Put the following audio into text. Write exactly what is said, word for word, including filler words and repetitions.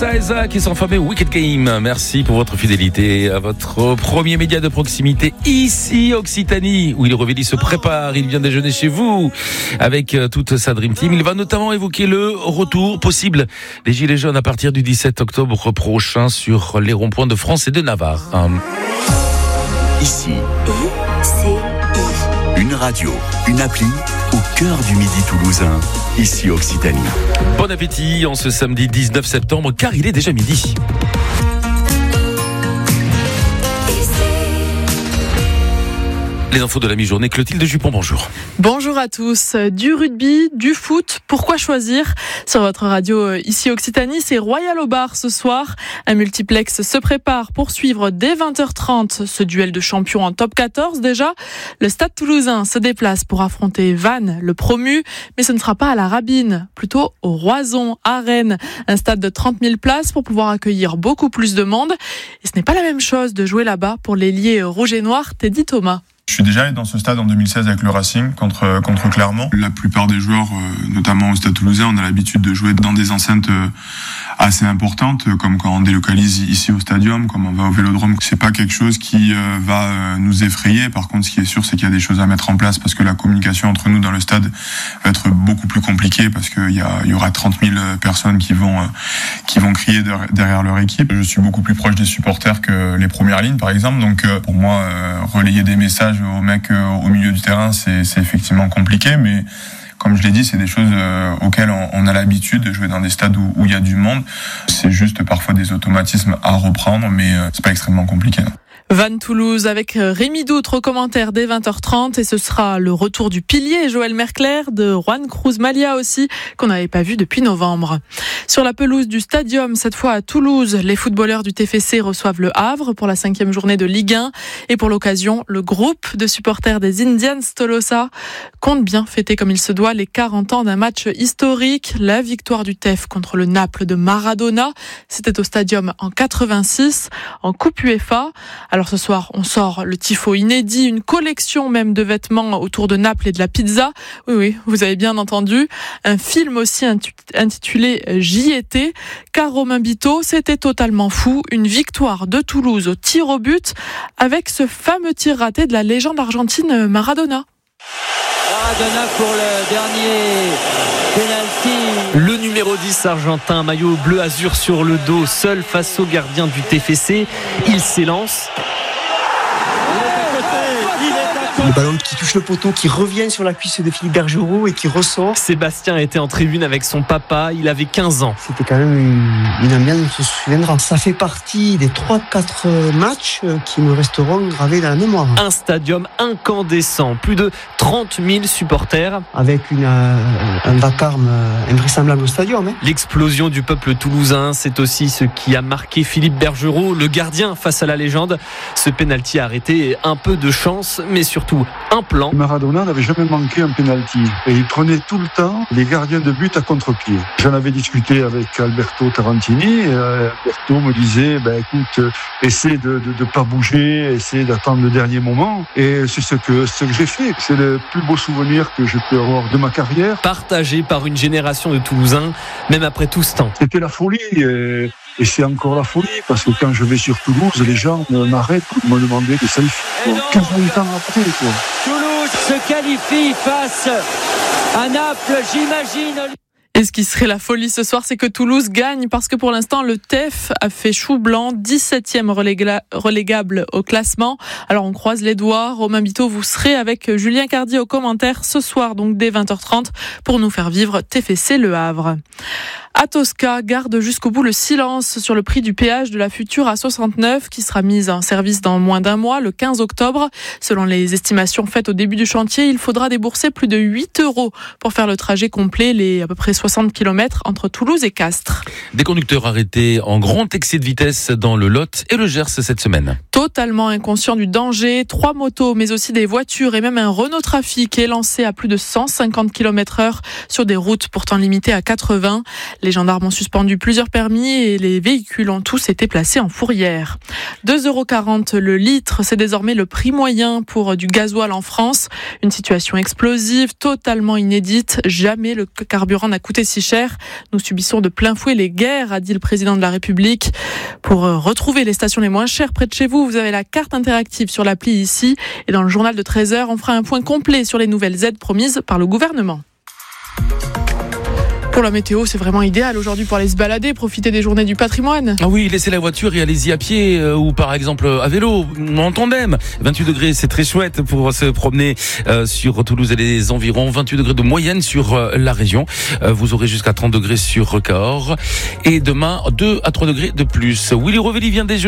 Vanessa Isaac et son fameux Wicked Game. Merci pour votre fidélité à votre premier média de proximité ici Occitanie, où il Aurélie se prépare. Il vient déjeuner chez vous avec toute sa Dream Team. Il va notamment évoquer le retour possible des Gilets jaunes à partir du dix-sept octobre prochain sur les ronds-points de France et de Navarre. Ici, une radio, une appli au cœur du midi toulousain, ici Occitanie. Bon appétit en ce samedi dix-neuf septembre, car il est déjà midi. Les infos de la mi-journée, Clotilde Jupon, bonjour. Bonjour à tous. Du rugby, du foot, pourquoi choisir ? Sur votre radio ici Occitanie, c'est Royal au bar ce soir. Un multiplex se prépare pour suivre dès vingt heures trente ce duel de champions en top quatorze déjà. Le Stade Toulousain se déplace pour affronter Vannes, le promu, mais ce ne sera pas à la Rabine, plutôt au Roison, à Rennes. Un stade de trente mille places pour pouvoir accueillir beaucoup plus de monde. Et ce n'est pas la même chose de jouer là-bas pour l'ailier rouge et noir Teddy Thomas. Je suis déjà allé dans ce stade en deux mille seize avec le Racing contre contre Clermont. La plupart des joueurs, notamment au Stade Toulousain, on a l'habitude de jouer dans des enceintes assez importantes, comme quand on délocalise ici au Stadium, comme on va au Vélodrome. C'est pas quelque chose qui va nous effrayer. Par contre, ce qui est sûr, c'est qu'il y a des choses à mettre en place parce que la communication entre nous dans le stade va être beaucoup plus compliquée parce qu'il y a il y aura trente mille personnes qui vont qui vont crier derrière leur équipe. Je suis beaucoup plus proche des supporters que les premières lignes, par exemple. Donc pour moi, relayer des messages aux mecs au milieu du terrain, c'est, c'est effectivement compliqué, mais comme je l'ai dit, c'est des choses auxquelles on a l'habitude de jouer dans des stades où, où il y a du monde. C'est juste parfois des automatismes à reprendre, mais c'est pas extrêmement compliqué. Vannes Toulouse avec Rémi Doutre au commentaire dès vingt heures trente et ce sera le retour du pilier Joël Mercler, de Juan Cruz Malia aussi, qu'on n'avait pas vu depuis novembre. Sur la pelouse du Stadium, cette fois à Toulouse, les footballeurs du T F C reçoivent le Havre pour la cinquième journée de Ligue un et pour l'occasion, le groupe de supporters des Indians Tolosa compte bien fêter comme il se doit les quarante ans d'un match historique, la victoire du T E F contre le Naples de Maradona. C'était au Stadium en quatre-vingt-six, en Coupe UEFA. Alors ce soir, on sort le tifo inédit, une collection même de vêtements autour de Naples et de la pizza. Oui, oui, vous avez bien entendu. Un film aussi intitulé J'y étais, car Romain Biteau, c'était totalement fou. Une victoire de Toulouse au tir au but avec ce fameux tir raté de la légende argentine Maradona. Maradona pour le dernier penalty. Le numéro dix argentin, maillot bleu azur sur le dos, seul face au gardien du T F C. Il s'élance. Le ballon qui touche le poteau, qui revient sur la cuisse de Philippe Bergerot et qui ressort. Sébastien était en tribune avec son papa, il avait quinze ans. C'était quand même une, une ambiance, on se souviendra. Ça fait partie des trois quatre matchs qui me resteront gravés dans la mémoire. Un stadium incandescent, plus de trente mille supporters. Avec une, euh, un vacarme invraisemblable au stadium. Hein. L'explosion du peuple toulousain, c'est aussi ce qui a marqué Philippe Bergerot, le gardien face à la légende. Ce pénalty arrêté, un peu de chance, mais surtout un plan. Maradona n'avait jamais manqué un pénalty et il prenait tout le temps les gardiens de but à contre-pied. J'en avais discuté avec Alberto Tarantini et Alberto me disait ben écoute, euh, essaie de ne pas bouger, essaie d'attendre le dernier moment et c'est ce que, ce que j'ai fait. C'est le plus beau souvenir que je peux avoir de ma carrière. Partagé par une génération de Toulousains, même après tout ce temps. C'était la folie et... Et c'est encore la folie, parce que quand je vais sur Toulouse, les gens m'arrêtent pour me demander des selfies. quarante ans après, quoi. Toulouse se qualifie face à Naples, j'imagine. Et ce qui serait la folie ce soir, c'est que Toulouse gagne parce que pour l'instant, le T E F a fait chou blanc, dix-septième relégla- relégable au classement. Alors on croise les doigts. Romain Biteau, vous serez avec Julien Cardi au commentaire ce soir, donc dès vingt heures trente, pour nous faire vivre T F C Le Havre. Atosca garde jusqu'au bout le silence sur le prix du péage de la future A soixante-neuf qui sera mise en service dans moins d'un mois, le quinze octobre. Selon les estimations faites au début du chantier, il faudra débourser plus de huit euros pour faire le trajet complet, les à peu près soixante kilomètres entre Toulouse et Castres. Des conducteurs arrêtés en grand excès de vitesse dans le Lot et le Gers cette semaine. Totalement inconscients du danger, trois motos mais aussi des voitures et même un Renault Trafic est lancé à plus de cent cinquante kilomètres heure sur des routes pourtant limitées à quatre-vingts. Les gendarmes ont suspendu plusieurs permis et les véhicules ont tous été placés en fourrière. deux euros quarante le litre, c'est désormais le prix moyen pour du gasoil en France. Une situation explosive, totalement inédite. Jamais le carburant n'a coûté si cher. Nous subissons de plein fouet les guerres, a dit le président de la République. Pour retrouver les stations les moins chères près de chez vous, vous avez la carte interactive sur l'appli ici. Et dans le journal de treize heures, on fera un point complet sur les nouvelles aides promises par le gouvernement. Pour la météo, c'est vraiment idéal aujourd'hui pour aller se balader, profiter des journées du patrimoine. Ah oui, laissez la voiture et allez-y à pied euh, ou par exemple à vélo ou en tandem. vingt-huit degrés, c'est très chouette pour se promener euh, sur Toulouse et les environs. vingt-huit degrés de moyenne sur euh, la région. Euh, vous aurez jusqu'à trente degrés sur Cahors. Et demain, deux à trois degrés de plus. Willy Rovelli vient des Jeux.